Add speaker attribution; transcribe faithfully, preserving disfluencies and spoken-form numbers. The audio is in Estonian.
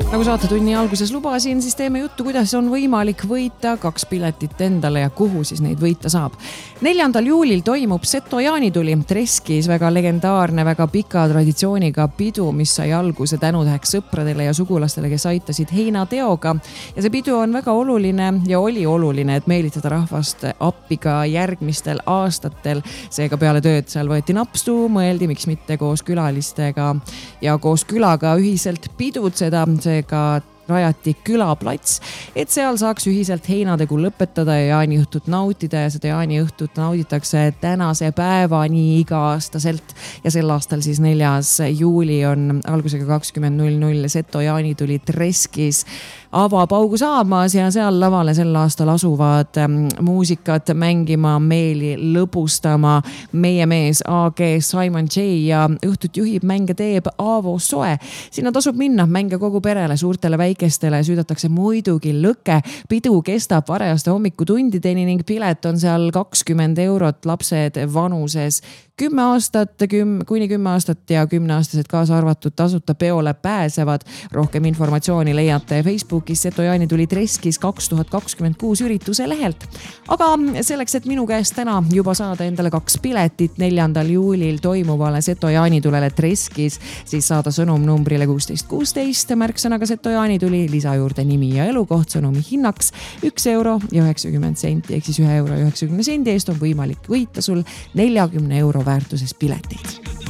Speaker 1: Nagu saatetunni alguses lubasin, siis teeme juttu, kuidas on võimalik võita kaks piletit endale ja kuhu siis neid võita saab. neljandal juulil toimub Seto jaanituli Treskis, väga legendaarne, väga pika traditsiooniga pidu, mis sai alguse tänutäheks sõpradele ja sugulastele, kes aitasid heinateoga. Ja see pidu on väga oluline ja oli oluline, et meelitada rahvast appi ka järgmistel aastatel. Seega peale tööd seal võeti napstu, mõeldi, miks mitte koos külalistega ja koos külaga ühiselt pidutseda. Seega rajati külaplats, et seal saaks ühiselt heinategu lõpetada ja jaaniõhtut nautida ja seda jaaniõhtut nauditakse tänase päevani iga-aastaselt ja sel aastal siis neljas juuli on algusega kakskümmend null null Seto jaanituli Treskis avapaugu saamas ja seal lavale sel aastal asuvad muusikat mängima, meeli lõbustama meie mees A G Simon J ja õhtut juhib, mänge teeb Aavo Soe. Sinna tasub minna, mänge kogu perele, suurtele väikestele süüdatakse muidugi lõke. Pidu kestab varajaste hommikutundideni ning pilet on seal kakskümmend eurot, lapsed vanuses kümme aastat, küm, kuni kümme aastat ja kümneaastased kaasa arvatud tasuta peole pääsevad. Rohkem informatsiooni leiate Facebookis Seto jaanituli Treskis kaks tuhat kakskümmend kuus ürituse lehelt. Aga selleks, et minu käest täna juba saada endale kaks piletit neljandal juulil toimuvale Seto jaanitulele Treskis, siis saada sõnum numbrile kuusteist kuusteist, märksõnaga Seto jaanituli, lisa juurde nimi ja elukoht, sõnumi hinnaks üks euro ja üheksakümmend senti, ehk siis ühe euro ja üheksakümne sendi eest on võimalik võita sul neljakümne euro väärtuses pileteid.